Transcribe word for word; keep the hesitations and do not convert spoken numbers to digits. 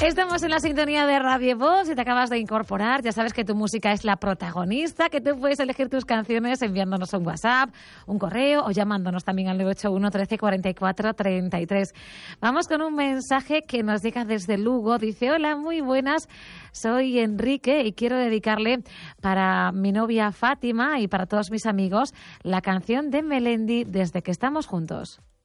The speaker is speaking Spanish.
Estamos en la sintonía de Radio Voz. Si te acabas de incorporar, ya sabes que tu música es la protagonista, que tú puedes elegir tus canciones enviándonos un WhatsApp, un correo o llamándonos también al nueve ocho uno, trece, cuarenta y cuatro, treinta y tres. Vamos con un mensaje que nos llega desde Lugo. Dice: hola, muy buenas, soy Enrique y quiero dedicarle para mi novia Fátima y para todos mis amigos la canción de Melendi, Desde que estamos juntos.